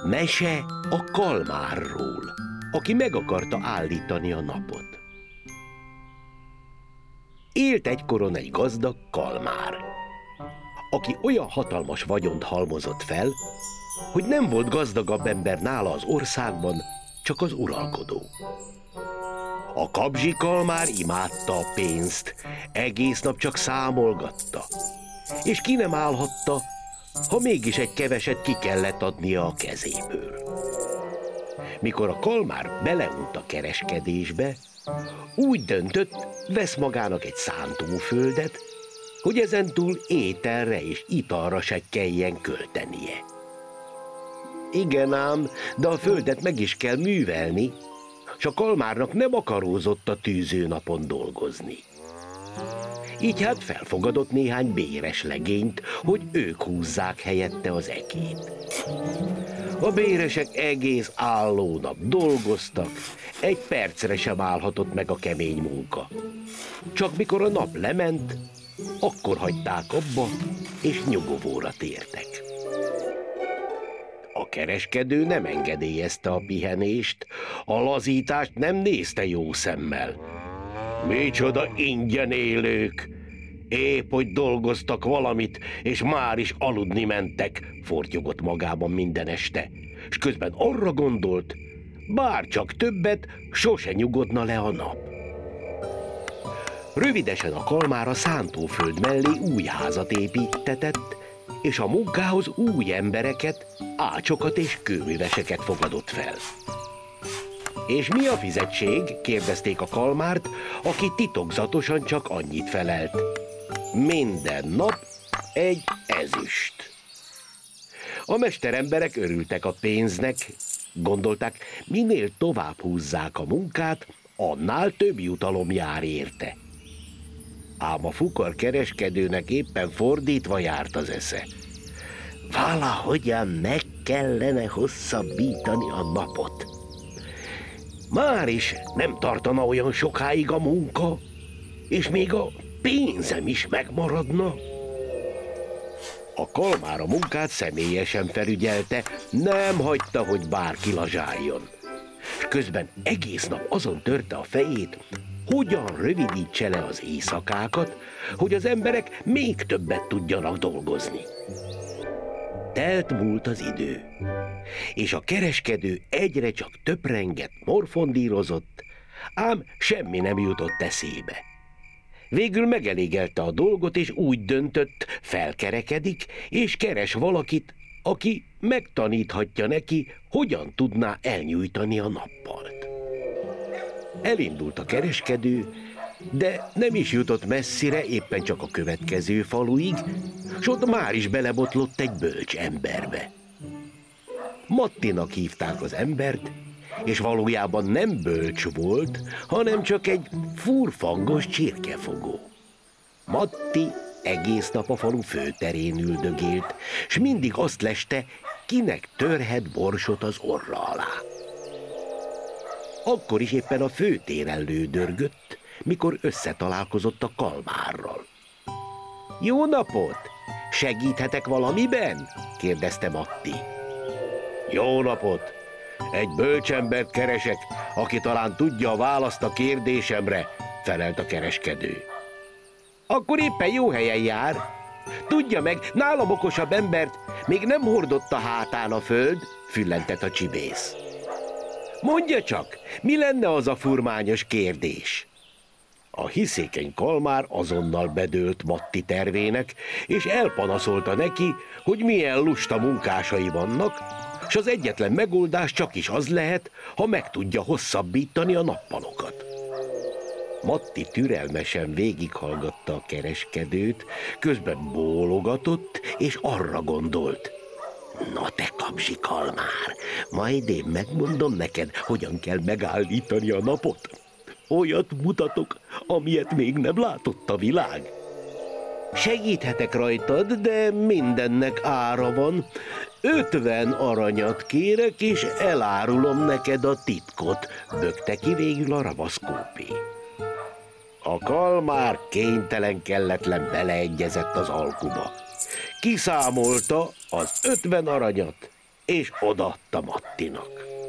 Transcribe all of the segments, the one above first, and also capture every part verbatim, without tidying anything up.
Mese a kalmárról, aki meg akarta állítani a napot. Élt egykoron egy gazdag kalmár, aki olyan hatalmas vagyont halmozott fel, hogy nem volt gazdagabb ember nála az országban, csak az uralkodó. A kabzsi kalmár imádta a pénzt, egész nap csak számolgatta, és ki nem állhatta, ha mégis egy keveset ki kellett adnia a kezéből. Mikor a kalmár beleunt a kereskedésbe, úgy döntött, vesz magának egy szántóföldet, hogy ezentúl ételre és italra se kelljen költenie. Igen ám, de a földet meg is kell művelni, s a kalmárnak nem akarózott a tűző napon dolgozni. Így hát felfogadott néhány béres legényt, hogy ők húzzák helyette az ekét. A béresek egész álló nap dolgoztak, egy percre sem állhatott meg a kemény munka. Csak mikor a nap lement, akkor hagyták abba, és nyugovóra tértek. A kereskedő nem engedélyezte a pihenést, a lazítást nem nézte jó szemmel. Micsoda ingyen élők! Épp hogy dolgoztak valamit, és már is aludni mentek, fortyogott magában minden este, és közben arra gondolt, bár csak többet, sose nyugodna le a nap. Rövidesen a kalmár a szántóföld mellé új házat építtetett, és a munkához új embereket, ácsokat és kőműveseket fogadott fel. És mi a fizetség? Kérdezték a kalmárt, aki titokzatosan csak annyit felelt. Minden nap egy ezüst. A mesteremberek örültek a pénznek, gondolták, minél tovább húzzák a munkát, annál több jutalom jár érte. Ám a fukar kereskedőnek éppen fordítva járt az esze. Valahogyan meg kellene hosszabbítani a napot. Már is nem tartana olyan sokáig a munka, és még a pénzem is megmaradna. A kalmár a munkát személyesen felügyelte, nem hagyta, hogy bárki lazsáljon. És közben egész nap azon törte a fejét, hogyan rövidítse le az éjszakákat, hogy az emberek még többet tudjanak dolgozni. Telt múlt az idő, és a kereskedő egyre csak töprengett, morfondírozott, ám semmi nem jutott eszébe. Végül megelégelte a dolgot, és úgy döntött, felkerekedik, és keres valakit, aki megtaníthatja neki, hogyan tudná elnyújtani a nappalt. Elindult a kereskedő, de nem is jutott messzire, éppen csak a következő faluig, s ott már is belebotlott egy bölcs emberbe. Mattinak hívták az embert, és valójában nem bölcs volt, hanem csak egy furfangos csirkefogó. Matti egész nap a falu főterén üldögélt, s mindig azt leste, kinek törhet borsot az orra alá. Akkor is éppen a főtéren lődörgött, mikor összetalálkozott a kalmárral. Jó napot! Segíthetek valamiben? Kérdezte Matti. Jó napot! Egy bölcsembert keresek, aki talán tudja a választ a kérdésemre, felelt a kereskedő. Akkor éppen jó helyen jár. Tudja meg, nálam okosabb embert még nem hordott a hátán a föld, füllentett a csibész. Mondja csak, mi lenne az a furmányos kérdés? A hiszékeny kalmár azonnal bedőlt Matti tervének, és elpanaszolta neki, hogy milyen lusta munkásai vannak, s az egyetlen megoldás csak is az lehet, ha meg tudja hosszabbítani a nappalokat. Matti türelmesen végighallgatta a kereskedőt, közben bólogatott, és arra gondolt. Na te kapzsi kalmár, majd én megmondom neked, hogyan kell megállítani a napot. Olyat mutatok, amilyet még nem látott a világ. Segíthetek rajtad, de mindennek ára van. Ötven aranyat kérek, és elárulom neked a titkot, bökte ki végül a ravaszkópé. A kalmár kénytelen kelletlen beleegyezett az alkuba. Kiszámolta az ötven aranyat, és odaadta Mattinak.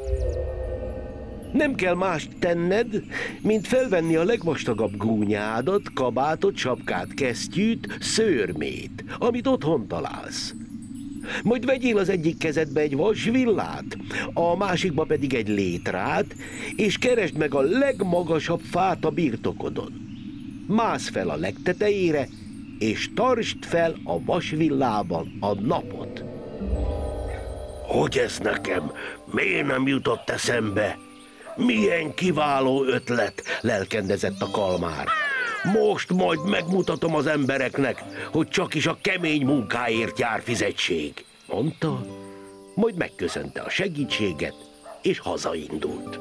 Nem kell mást tenned, mint felvenni a legvastagabb gúnyádat, kabátot, sapkát, kesztyűt, szőrmét, amit otthon találsz. Majd vegyél az egyik kezedbe egy vasvillát, a másikba pedig egy létrát, és keresd meg a legmagasabb fát a birtokodon. Mász fel a legtetejére, és tartsd fel a vasvillában a napot. Hogy ez nekem miért nem jutott eszembe? Milyen kiváló ötlet, lelkendezett a kalmár. Most majd megmutatom az embereknek, hogy csak is a kemény munkáért jár fizetség, mondta, majd megköszönte a segítséget, és hazaindult.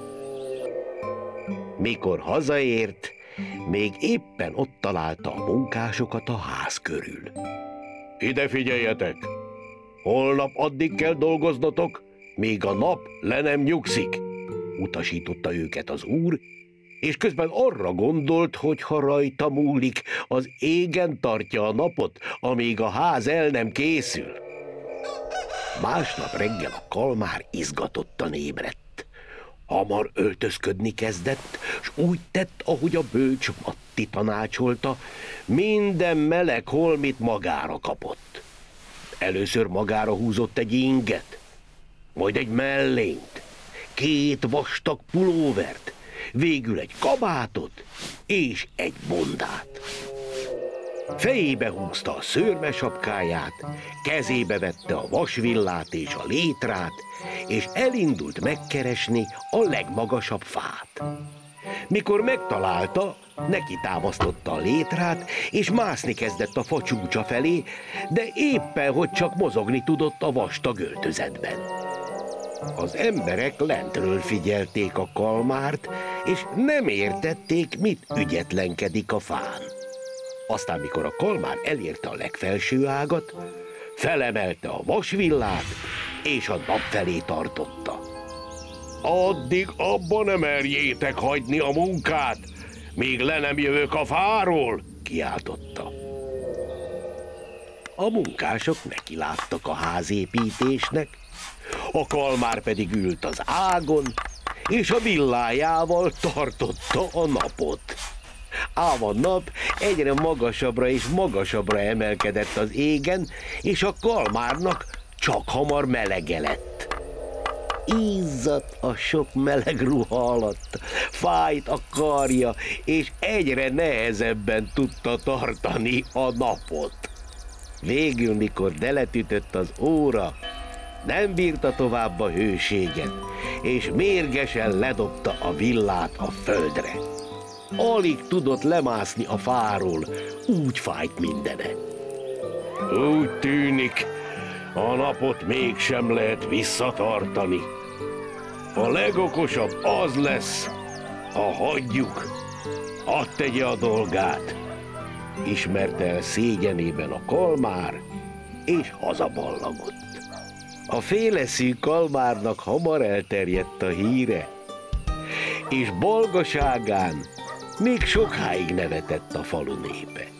Mikor hazaért, még éppen ott találta a munkásokat a ház körül. Ide figyeljetek! Holnap addig kell dolgoznotok, míg a nap le nem nyugszik, utasította őket az úr, és közben arra gondolt, hogy ha rajta múlik, az égen tartja a napot, amíg a ház el nem készül. Másnap reggel a kalmár izgatottan ébredt. Hamar öltözködni kezdett, s úgy tett, ahogy a bölcs Matti tanácsolta, minden meleg holmit magára kapott. Először magára húzott egy inget, majd egy mellényt, két vastag pulóvert, végül egy kabátot és egy bundát. Fejébe húzta a szőrmesapkáját, kezébe vette a vasvillát és a létrát, és elindult megkeresni a legmagasabb fát. Mikor megtalálta, neki támasztotta a létrát, és mászni kezdett a fa csúcsa felé, de éppen, hogy csak mozogni tudott a vastag öltözetben. Az emberek lentről figyelték a kalmárt, és nem értették, mit ügyetlenkedik a fán. Aztán, mikor a kalmár elérte a legfelső ágat, felemelte a vasvillát, és a nap felé tartotta. Addig abba nem merjétek hagyni a munkát, míg le nem jövök a fáról, kiáltotta. A munkások nekiláttak a házépítésnek, a kalmár pedig ült az ágon, és a villájával tartotta a napot. Ám a nap egyre magasabbra és magasabbra emelkedett az égen, és a kalmárnak csak hamar melege lett. Izzadt a sok meleg ruha alatt, fájt a karja, és egyre nehezebben tudta tartani a napot. Végül, mikor deletütött az óra, nem bírta tovább a hőséget, és mérgesen ledobta a villát a földre. Alig tudott lemászni a fáról, úgy fájt mindene. Úgy tűnik, a napot mégsem lehet visszatartani. A legokosabb az lesz, ha hagyjuk, hadd tegye a dolgát, ismerte el szégyenében a kalmár, és hazaballagott. A féleszű kalmárnak hamar elterjedt a híre, és balgaságán még sokáig nevetett a falu népe.